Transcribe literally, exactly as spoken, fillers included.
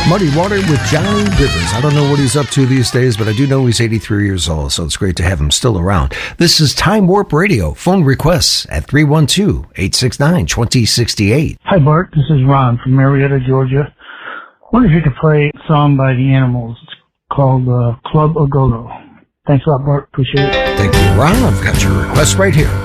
Muddy Water with Johnny Rivers. I don't know what he's up to these days, but I do know he's eighty-three years old, so it's great to have him still around. This is Time Warp Radio. Phone requests at three one two, eight six nine, two zero six eight. Hi, Bart. This is Ron from Marietta, Georgia. I wonder if you could play a song by the Animals. It's called uh, Club A Go-Go. Thanks a lot, Bart. Appreciate it. Thank you, Ron. I've got your request right here.